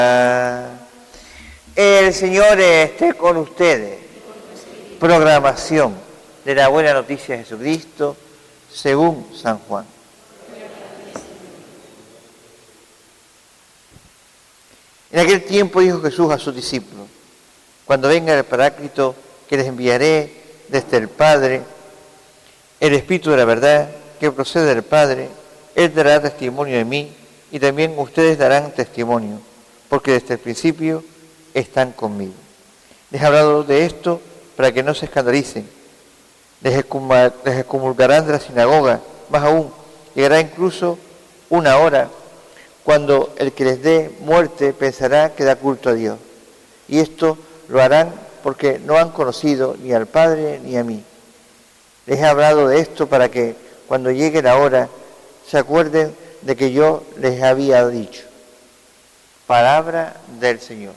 El Señor esté con ustedes. Proclamación de la buena noticia de Jesucristo según San Juan. En aquel tiempo dijo Jesús a sus discípulos: cuando venga el Paráclito que les enviaré desde el Padre, el Espíritu de la verdad que procede del Padre, Él dará testimonio de mí y también ustedes darán testimonio, porque desde el principio están conmigo. Les he hablado de esto para que no se escandalicen. Les excomulgarán de la sinagoga, más aún, llegará incluso una hora cuando el que les dé muerte pensará que da culto a Dios. Y esto lo harán porque no han conocido ni al Padre ni a mí. Les he hablado de esto para que cuando llegue la hora se acuerden de que yo les había dicho. Palabra del Señor.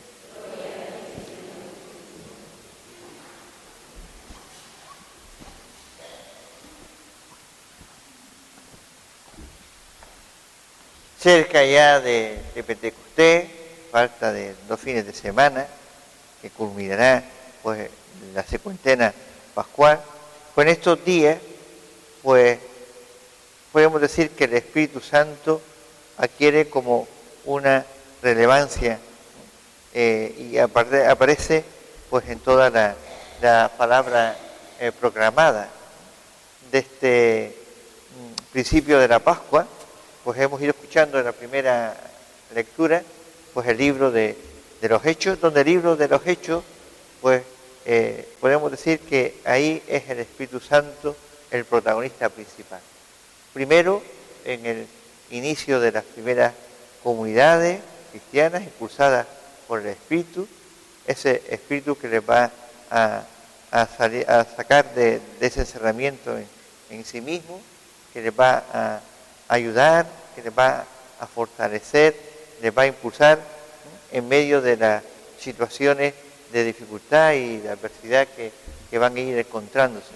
Cerca ya de Pentecostés, falta de 2 fines de semana, que culminará pues la secuentena pascual. Pues en estos días, pues podemos decir que el Espíritu Santo adquiere como una relevancia y aparece pues en toda la palabra proclamada. Desde principio de la Pascua, pues hemos ido escuchando en la primera lectura pues el libro de los Hechos, donde el libro de los Hechos pues podemos decir que ahí es el Espíritu Santo el protagonista principal. Primero, en el inicio de las primeras comunidades cristianas impulsadas por el Espíritu, ese Espíritu que les va a sacar de ese encerramiento en sí mismo, que les va a ayudar, que les va a fortalecer, les va a impulsar en medio de las situaciones de dificultad y de adversidad que van a ir encontrándose.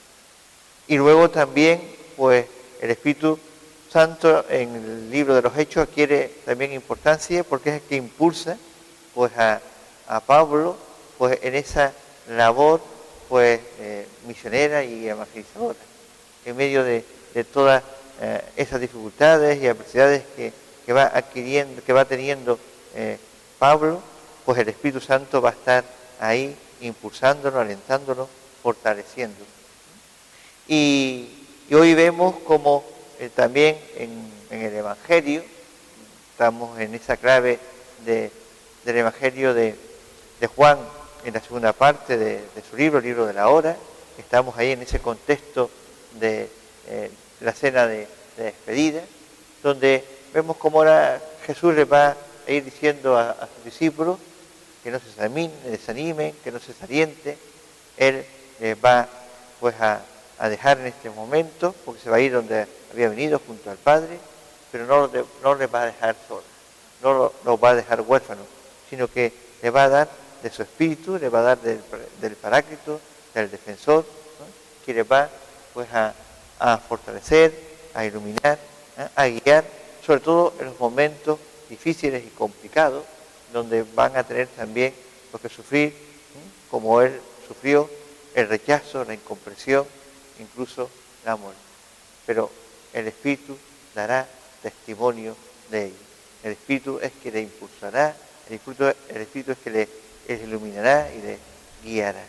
Y luego también, pues, el Espíritu Santo en el libro de los Hechos adquiere también importancia porque es el que impulsa, pues, a Pablo, pues, en esa labor, pues, misionera y evangelizadora, en medio de todas esas dificultades y adversidades que va adquiriendo, que va teniendo Pablo, pues el Espíritu Santo va a estar ahí impulsándolo, alentándolo, fortaleciéndolo. Y hoy vemos como también en el Evangelio, estamos en esa clave del Evangelio de Juan, en la segunda parte de su libro, el libro de la hora, estamos ahí en ese contexto de la cena de despedida, donde vemos cómo ahora Jesús les va a ir diciendo a sus discípulos que no se desanimen, que no se desalienten. Él les va pues a dejar en este momento, porque se va a ir donde había venido, junto al Padre, pero no les va a dejar solos, no los va a dejar huérfanos, sino que les va a dar de su Espíritu, les va a dar del Paráclito, del Defensor, ¿no? Que les va pues a fortalecer, a iluminar, a guiar, sobre todo en los momentos difíciles y complicados, donde van a tener también lo que sufrir, como Él sufrió, el rechazo, la incomprensión, incluso la muerte. Pero el Espíritu dará testimonio de ello. El Espíritu es que le impulsará, el Espíritu es que les iluminará y les guiará.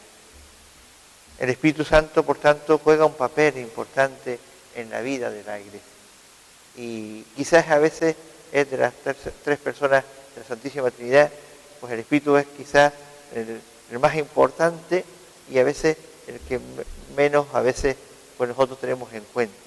El Espíritu Santo, por tanto, juega un papel importante en la vida de la Iglesia. Y quizás a veces es de las tres personas de la Santísima Trinidad, pues el Espíritu es quizás el más importante y a veces el que menos a veces pues nosotros tenemos en cuenta.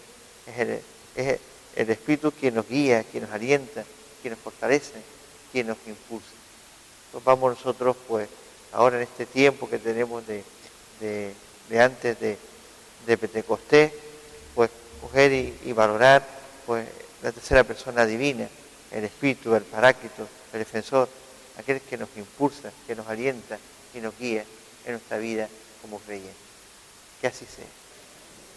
Es el Espíritu quien nos guía, quien nos alienta, quien nos fortalece, quien nos impulsa. Entonces vamos nosotros pues ahora en este tiempo que tenemos de antes de Pentecostés, pues coger y valorar pues la tercera persona divina, el Espíritu, el Paráclito, el Defensor, aquel que nos impulsa, que nos alienta y nos guía en nuestra vida como creyentes. Que así sea.